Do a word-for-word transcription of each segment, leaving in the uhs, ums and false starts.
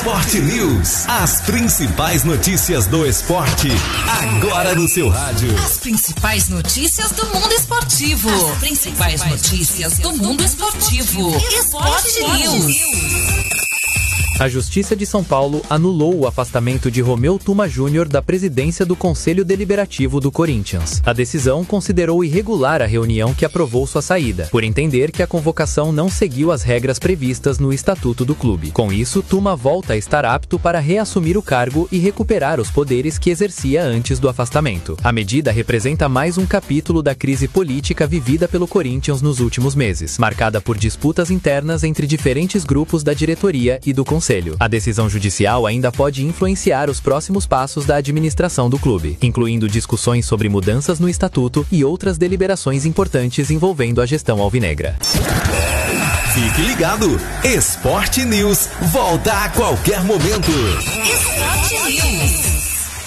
Esporte News. As principais notícias do esporte, agora no seu rádio. As principais notícias do mundo esportivo. As principais notícias do mundo esportivo. Esporte News. A Justiça de São Paulo anulou o afastamento de Romeu Tuma Júnior da presidência do Conselho Deliberativo do Corinthians. A decisão considerou irregular a reunião que aprovou sua saída, por entender que a convocação não seguiu as regras previstas no Estatuto do clube. Com isso, Tuma volta a estar apto para reassumir o cargo e recuperar os poderes que exercia antes do afastamento. A medida representa mais um capítulo da crise política vivida pelo Corinthians nos últimos meses, marcada por disputas internas entre diferentes grupos da diretoria e do Conselho. A decisão judicial ainda pode influenciar os próximos passos da administração do clube, incluindo discussões sobre mudanças no estatuto e outras deliberações importantes envolvendo a gestão alvinegra. Fique ligado, Esporte News volta a qualquer momento. Esporte News.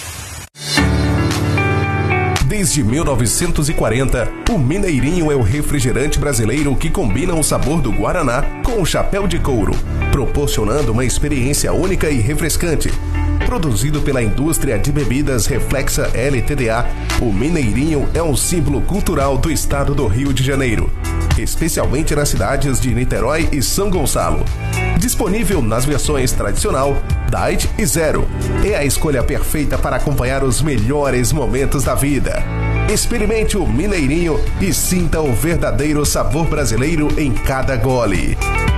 Desde mil novecentos e quarenta, o Mineirinho é o refrigerante brasileiro que combina o sabor do Guaraná com o chapéu de couro, proporcionando uma experiência única e refrescante. Produzido pela indústria de bebidas Reflexa L T D A, o Mineirinho é um símbolo cultural do estado do Rio de Janeiro, especialmente nas cidades de Niterói e São Gonçalo. Disponível nas versões tradicional, Diet e Zero. É a escolha perfeita para acompanhar os melhores momentos da vida. Experimente o Mineirinho e sinta o verdadeiro sabor brasileiro em cada gole.